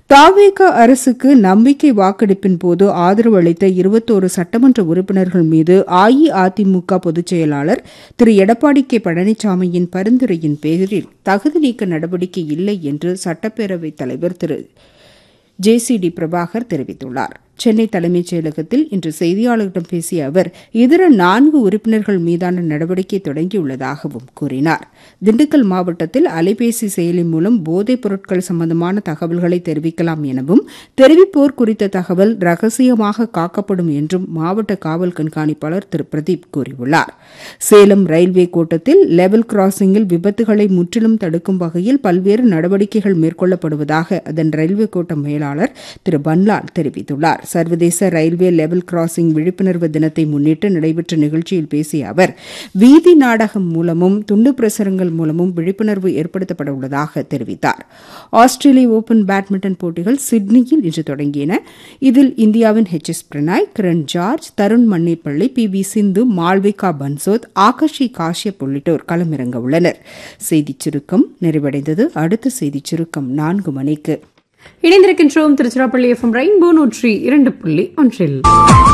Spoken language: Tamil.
தாவேகா அரசுக்கு நம்பிக்கை வாக்கெடுப்பின் போது ஆதரவு அளித்த 21 சட்டமன்ற உறுப்பினர்கள் மீது அஇஅதிமுக பொதுச் செயலாளர் திரு எடப்பாடி கே பழனிசாமியின் பரிந்துரையின் பேரில் தகுதி நீக்க நடவடிக்கை இல்லை என்று சட்டப்பேரவைத் தலைவர் திரு ஜே.சி.டி. பிரபாகர் தெரிவித்துள்ளார். சென்னை தலைமைச் செயலகத்தில் இன்று செய்தியாளர்களிடம் பேசிய அவர் இதர 4 உறுப்பினர்கள் மீதான நடவடிக்கை தொடங்கியுள்ளதாகவும் கூறினார். திண்டுக்கல் மாவட்டத்தில் அலைபேசி செயலி மூலம் போதைப் பொருட்கள் சம்பந்தமான தகவல்களை தெரிவிக்கலாம் எனவும் தெரிவிப்போர் குறித்த தகவல் ரகசியமாக காக்கப்படும் என்றும் மாவட்ட காவல் கண்காணிப்பாளர் திரு பிரதீப் கூறியுள்ளார். சேலம் ரயில்வே கோட்டத்தில் லெவல் கிராசிங்கில் விபத்துகளை முற்றிலும் தடுக்கும் வகையில் பல்வேறு நடவடிக்கைகள் மேற்கொள்ளப்படுவதாக அதன் ரயில்வே கோட்ட மேலாளர் திரு பன்லால் தெரிவித்துள்ளார். சர்வதேச ரயில்வே லெவல் கிராசிங் விழிப்புணர்வு தினத்தை முன்னிட்டு நடைபெற்ற நிகழ்ச்சியில் பேசிய அவர் வீதி நாடகம் மூலமும் துண்டு பிரசுரங்கள் மூலமும் விழிப்புணர்வு ஏற்படுத்தப்பட உள்ளதாக தெரிவித்தார். ஆஸ்திரேலிய ஓபன் பேட்மிண்டன் போட்டிகள் சிட்னியில் இன்று தொடங்கியன. இதில் இந்தியாவின் எச்.எஸ். Prannoy, Kiran George, Tarun Mannepalli, PV. சிந்து, மால்விகா பன்சோத், ஆகாஷி காஷ்யப் உள்ளிட்டோர் களமிறங்க உள்ளனர். செய்திச் சுருக்கம் நிறைவடைந்தது. அடுத்த செய்திச் சுருக்கம் 4 மணிக்கு. இணைந்திருக்கின்றோம் திருச்சிராப்பள்ளி FM ரெயின்போ 102.1.